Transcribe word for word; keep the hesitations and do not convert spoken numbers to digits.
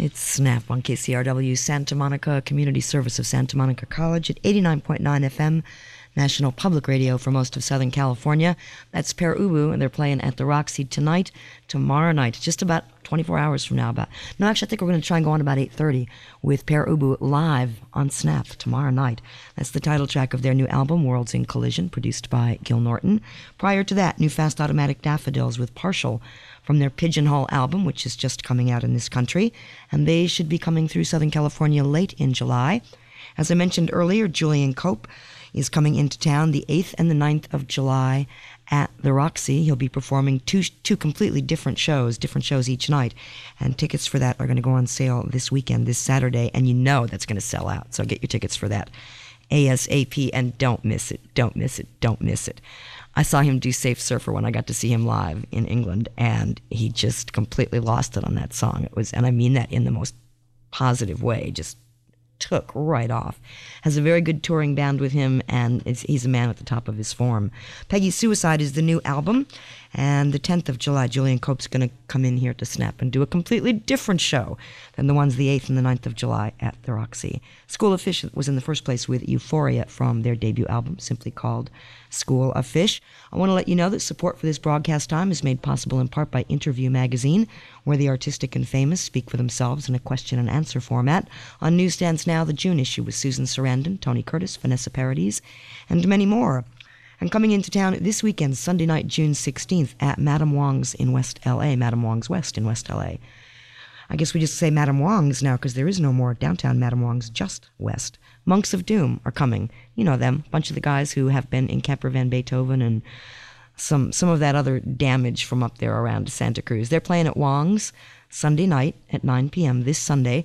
It's Snap on K C R W Santa Monica Community Service of Santa Monica College at eighty-nine point nine F M, National Public Radio for most of Southern California. That's Pere Ubu, and they're playing at the Roxy tonight, tomorrow night, just about twenty-four hours from now. About No, actually, I think we're going to try and go on about eight thirty with Pere Ubu live on Snap tomorrow night. That's the title track of their new album, Worlds in Collision, produced by Gil Norton. Prior to that, new Fast Automatic Daffodils with Partial from their Pigeonhole album, which is just coming out in this country, and they should be coming through Southern California late in July. As I mentioned earlier, Julian Cope is coming into town the eighth and the ninth of July at the Roxy. He'll be performing two two completely different shows, different shows each night, and tickets for that are going to go on sale this weekend, this Saturday, and you know that's going to sell out, so get your tickets for that ASAP, and don't miss it, don't miss it, don't miss it. I saw him do Safe Surfer when I got to see him live in England, and he just completely lost it on that song. It was, and I mean that in the most positive way, just took right off. Has a very good touring band with him, and it's, he's a man at the top of his form. Peggy's Suicide is the new album, and the tenth of July, Julian Cope's going to come in here to Snap and do a completely different show than the ones the eighth and the ninth of July at the Roxy. School of Fish was in the first place with Euphoria from their debut album, simply called School of Fish. I want to let you know that support for this broadcast time is made possible in part by Interview Magazine, where the artistic and famous speak for themselves in a question and answer format. On newsstands now, the June issue with Susan Sarandon, Tony Curtis, Vanessa Paradis, and many more. And coming into town this weekend, Sunday night, June sixteenth, at Madame Wong's in West L A, Madame Wong's West in West L A. I guess we just say Madame Wong's now because there is no more downtown Madame Wong's, just west. Monks of Doom are coming. You know them, a bunch of the guys who have been in Kemper Van Beethoven and some some of that other damage from up there around Santa Cruz. They're playing at Wong's Sunday night at nine p.m. this Sunday.